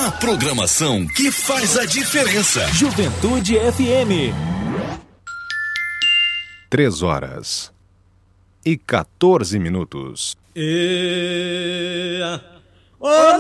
A programação que faz a diferença. Juventude FM. 3h14.